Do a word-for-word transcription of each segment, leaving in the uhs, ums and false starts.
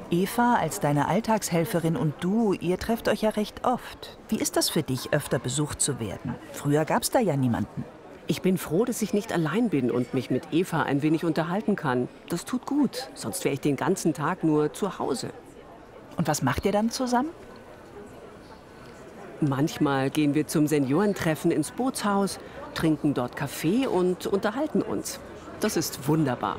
Eva als deine Alltagshelferin und du, ihr trefft euch ja recht oft. Wie ist das für dich, öfter besucht zu werden? Früher gab's da ja niemanden. Ich bin froh, dass ich nicht allein bin und mich mit Eva ein wenig unterhalten kann. Das tut gut, sonst wäre ich den ganzen Tag nur zu Hause. Und was macht ihr dann zusammen? Manchmal gehen wir zum Seniorentreffen ins Bootshaus, trinken dort Kaffee und unterhalten uns. Das ist wunderbar.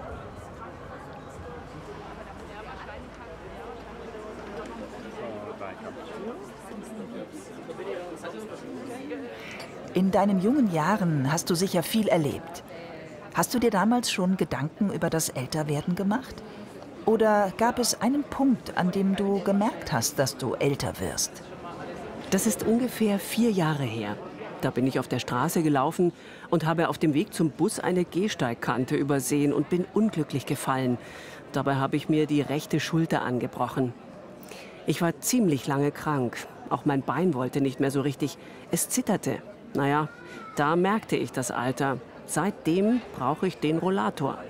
In deinen jungen Jahren hast du sicher viel erlebt. Hast du dir damals schon Gedanken über das Älterwerden gemacht? Oder gab es einen Punkt, an dem du gemerkt hast, dass du älter wirst? Das ist ungefähr vier Jahre her. Da bin ich auf der Straße gelaufen und habe auf dem Weg zum Bus eine Gehsteigkante übersehen und bin unglücklich gefallen. Dabei habe ich mir die rechte Schulter angebrochen. Ich war ziemlich lange krank. Auch mein Bein wollte nicht mehr so richtig. Es zitterte. Naja, da merkte ich das Alter. Seitdem brauche ich den Rollator.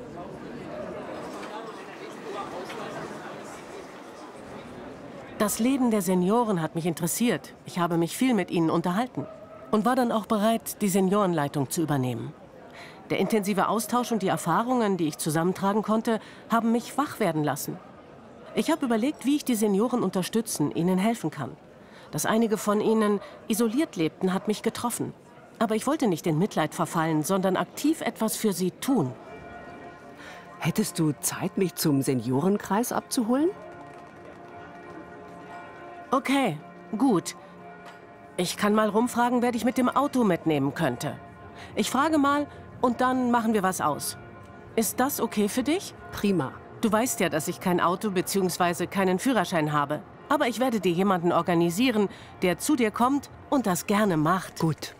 Das Leben der Senioren hat mich interessiert. Ich habe mich viel mit ihnen unterhalten und war dann auch bereit, die Seniorenleitung zu übernehmen. Der intensive Austausch und die Erfahrungen, die ich zusammentragen konnte, haben mich wach werden lassen. Ich habe überlegt, wie ich die Senioren unterstützen, ihnen helfen kann. Dass einige von ihnen isoliert lebten, hat mich getroffen. Aber ich wollte nicht in Mitleid verfallen, sondern aktiv etwas für sie tun. Hättest du Zeit, mich zum Seniorenkreis abzuholen? Okay, gut. Ich kann mal rumfragen, wer dich mit dem Auto mitnehmen könnte. Ich frage mal und dann machen wir was aus. Ist das okay für dich? Prima. Du weißt ja, dass ich kein Auto bzw. keinen Führerschein habe. Aber ich werde dir jemanden organisieren, der zu dir kommt und das gerne macht. Gut.